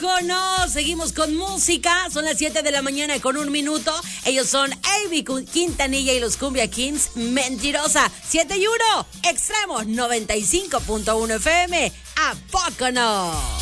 poco no? Seguimos con música. Son las 7 de la mañana con 1 minuto. Ellos son Amy Quintanilla y los Cumbia Kings. Mentirosa. 7 y 1. Extremos 95.1 FM. ¿A poco no?